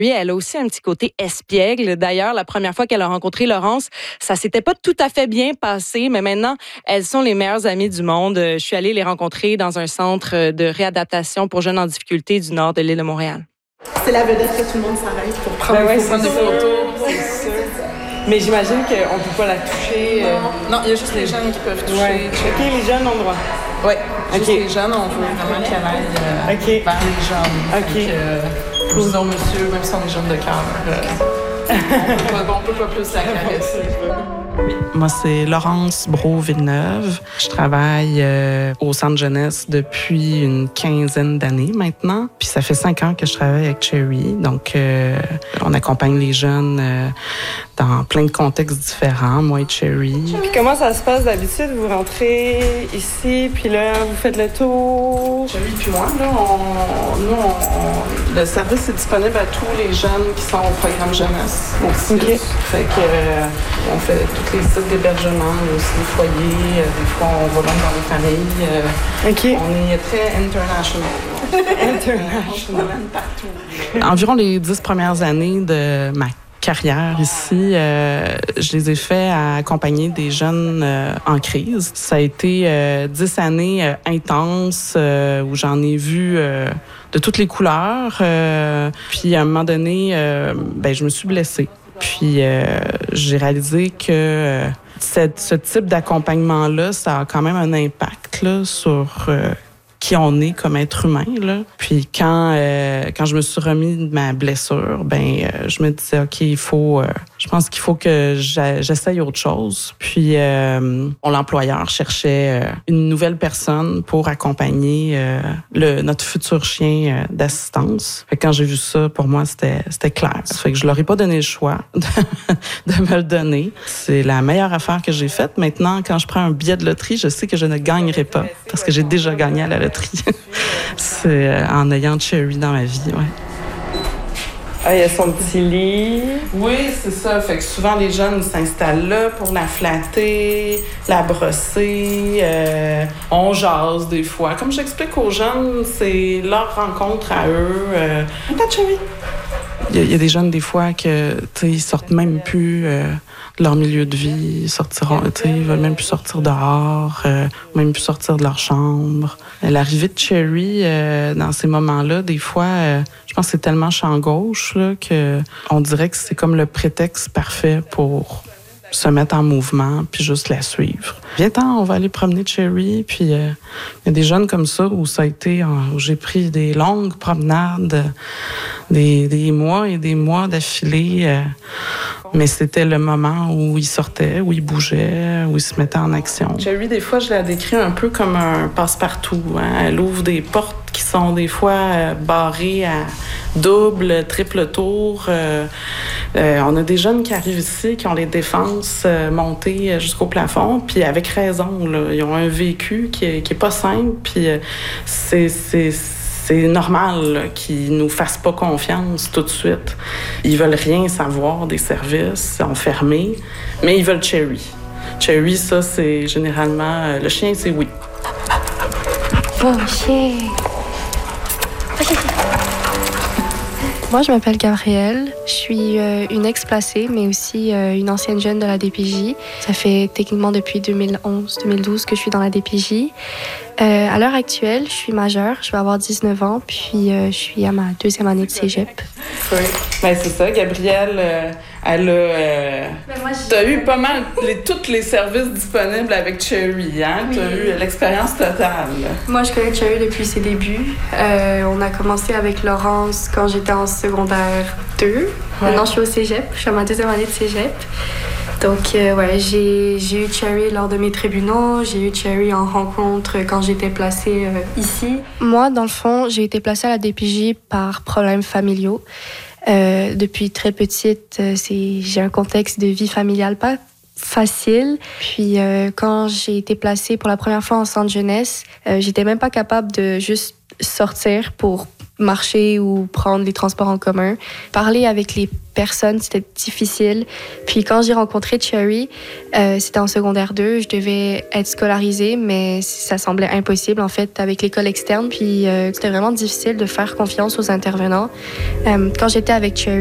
Oui, elle a aussi un petit côté espiègle. D'ailleurs, la première fois qu'elle a rencontré Laurence, ça s'était pas tout à fait bien passé, mais maintenant, elles sont les meilleures amies du monde. Je suis allée les rencontrer dans un centre de réadaptation pour jeunes en difficulté du nord de l'île de Montréal. C'est la vedette que tout le monde s'arrête pour prendre des photos. C'est sûr. Mais j'imagine qu'on ne peut pas la toucher. Non, il y a juste les jeunes qui peuvent toucher. Ouais. OK, les jeunes ont le droit. Oui, juste les jeunes, on veut vraiment qu'elle aille vers les jeunes. OK. Disons, monsieur, même si on est jeunes de cœur, on peut pas plus la caresser. Oui. Moi, c'est Laurence Brault-Villeneuve. Je travaille au centre jeunesse depuis une quinzaine d'années maintenant. Puis ça fait 5 ans que je travaille avec Cherry. Donc, on accompagne les jeunes dans plein de contextes différents, moi et Cherry. Puis comment ça se passe d'habitude? Vous rentrez ici, puis là, vous faites le tour? Cherry puis moi, là, le service est disponible à tous les jeunes qui sont au programme jeunesse. Aussi. Okay. Fait que on fait tous les sites d'hébergement, aussi les foyers. Des fois, on va même dans les familles. On est très international. International. Partout. Environ les 10 premières années de ma carrière ici, je les ai fait à accompagner des jeunes en crise. Ça a été 10 années intenses où j'en ai vu de toutes les couleurs. Puis à un moment donné, je me suis blessée. Puis j'ai réalisé que ce type d'accompagnement-là, ça a quand même un impact là, sur qui on est comme être humain. Là. Puis quand je me suis remis de ma blessure, je me disais, OK, je pense qu'il faut que j'essaye autre chose. Puis l'employeur cherchait une nouvelle personne pour accompagner notre futur chien d'assistance. Fait que quand j'ai vu ça, pour moi, c'était clair. Fait que je leur ai pas donné le choix de me le donner. C'est la meilleure affaire que j'ai faite. Maintenant, quand je prends un billet de loterie, je sais que je ne gagnerai pas parce que j'ai déjà gagné à la loterie. C'est en ayant Cherry dans ma vie, ouais. Ah, il y a son petit lit. Oui, c'est ça. Fait que souvent, les jeunes s'installent là pour la flatter, la brosser. On jase des fois. Comme j'explique aux jeunes, c'est leur rencontre à eux. Regarde, Cherry. Il y a des jeunes, des fois, que ils sortent même plus de leur milieu de vie. Ils veulent même plus sortir dehors, même plus sortir de leur chambre. L'arrivée de Cherry, dans ces moments-là, des fois, je pense que c'est tellement champ gauche là, qu'on dirait que c'est comme le prétexte parfait pour se mettre en mouvement puis juste la suivre. Viens-t'en, on va aller promener Cherry. Puis il y a des jeunes comme ça où ça a été, où j'ai pris des longues promenades, des mois et des mois d'affilée. Mais c'était le moment où il sortait, où il bougeait, où il se mettait en action. Cherry, des fois, je la décris un peu comme un passe-partout. Hein? Elle ouvre des portes qui sont des fois barrées à double, triple tour. On a des jeunes qui arrivent ici, qui ont les défenses montées jusqu'au plafond, puis avec raison. Là, ils ont un vécu qui est pas simple, puis c'est normal là, qu'ils nous fassent pas confiance tout de suite. Ils veulent rien savoir des services, sont fermés, mais ils veulent Cherry. Cherry, ça, c'est généralement... le chien, c'est oui. Bon chien! Moi, je m'appelle Gabrielle. Je suis une ex-placée, mais aussi une ancienne jeune de la DPJ. Ça fait techniquement depuis 2011-2012 que je suis dans la DPJ. À l'heure actuelle, je suis majeure. Je vais avoir 19 ans, puis je suis à ma 2e année de cégep. Oui, ben, c'est ça. Gabrielle, elle a... t'as eu pas mal tous les services disponibles avec Cherry, hein? Oui. T'as eu l'expérience totale. Moi, je connais Cherry depuis ses débuts. On a commencé avec Laurence quand j'étais en secondaire 2. Ouais. Maintenant, je suis au cégep. Je suis à ma 2e année de cégep. Donc, j'ai eu Cherry lors de mes tribunaux. J'ai eu Cherry en rencontre quand j'étais placée ici. Moi, dans le fond, j'ai été placée à la DPJ par problèmes familiaux. Depuis très petite, j'ai un contexte de vie familiale pas facile. Puis, quand j'ai été placée pour la première fois en centre jeunesse, j'étais même pas capable de juste sortir pour marcher ou prendre les transports en commun. Parler avec les personnes, c'était difficile. Puis quand j'ai rencontré Cherry, c'était en secondaire 2. Je devais être scolarisée, mais ça semblait impossible, en fait, avec l'école externe. Puis c'était vraiment difficile de faire confiance aux intervenants. Quand j'étais avec Cherry,